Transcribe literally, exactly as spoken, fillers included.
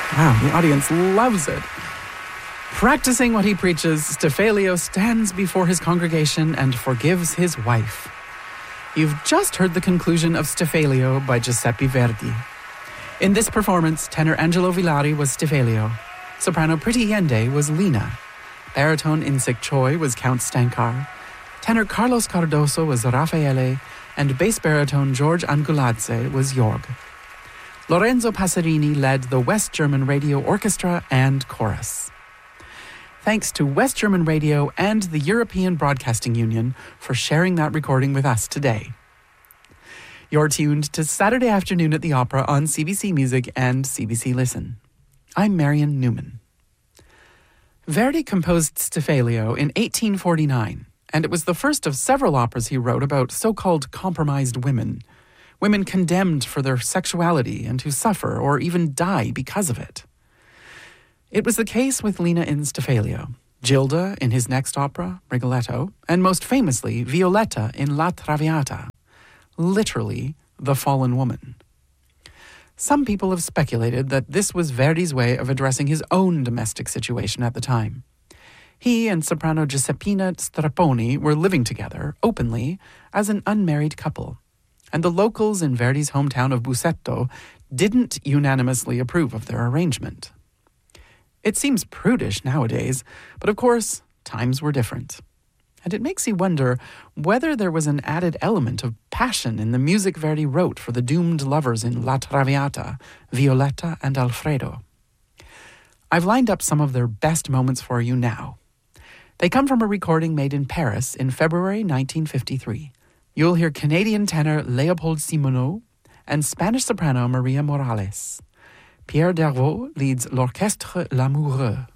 Wow, the audience loves it. Practicing what he preaches, Stifalio stands before his congregation and forgives his wife. You've just heard the conclusion of Stifalio by Giuseppe Verdi. In this performance, tenor Angelo Villari was Stifalio, soprano Priti Yende was Lina, baritone Insik Choi was Count Stankar, tenor Carlos Cardoso was Raffaele, and bass baritone George Anguladze was Jorg. Lorenzo Passerini led the West German Radio Orchestra and Chorus. Thanks to West German Radio and the European Broadcasting Union for sharing that recording with us today. You're tuned to Saturday Afternoon at the Opera on C B C Music and C B C Listen. I'm Marion Newman. Verdi composed Stifalio in eighteen forty-nine, and it was the first of several operas he wrote about so-called compromised women, women condemned for their sexuality and who suffer or even die because of it. It was the case with Lina in Stifalio, Gilda in his next opera, Rigoletto, and most famously, Violetta in La Traviata, literally the fallen woman. Some people have speculated that this was Verdi's way of addressing his own domestic situation at the time. He and soprano Giuseppina Strapponi were living together, openly, as an unmarried couple, and the locals in Verdi's hometown of Busseto didn't unanimously approve of their arrangement. It seems prudish nowadays, but of course, times were different. And it makes you wonder whether there was an added element of passion in the music Verdi wrote for the doomed lovers in La Traviata, Violetta and Alfredo. I've lined up some of their best moments for you now. They come from a recording made in Paris in February nineteen fifty-three. You'll hear Canadian tenor Leopold Simoneau and Spanish soprano Maria Morales. Pierre Dervaux leads l'Orchestre L'Amoureux.